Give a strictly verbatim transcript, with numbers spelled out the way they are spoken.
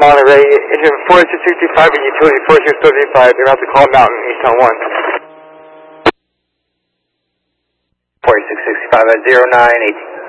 Monterey, engine four six six five and utility four six three five. You're about to call Mountain, Easttown one. four six six five at zero nine eighteen.